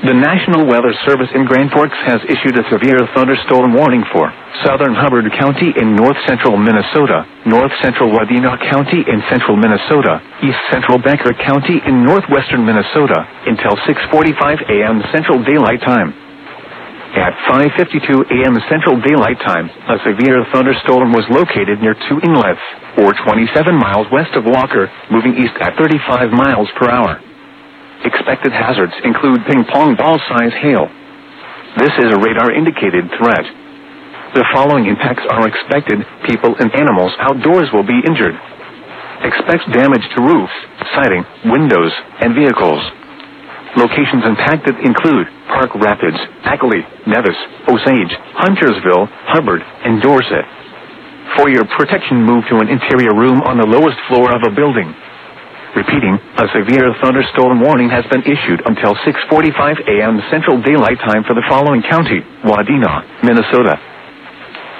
The National Weather Service in Grand Forks has issued a severe thunderstorm warning for southern Hubbard County in north-central Minnesota, north-central Wadena County in central Minnesota, east-central Becker County in northwestern Minnesota, until 6:45 a.m. Central Daylight Time. At 5:52 a.m. Central Daylight Time, a severe thunderstorm was located near two inlets, or 27 miles west of Walker, moving east at 35 miles per hour. Expected hazards include ping-pong ball-size hail. This is a radar-indicated threat. The following impacts are expected. People and animals outdoors will be injured. Expect damage to roofs, siding, windows, and vehicles. Locations impacted include Park Rapids, Ackley, Nevis, Osage, Huntersville, Hubbard, and Dorset. For your protection, move to an interior room on the lowest floor of a building. Repeating, a severe thunderstorm warning has been issued until 6:45 a.m. Central Daylight Time for the following county: Wadena, Minnesota,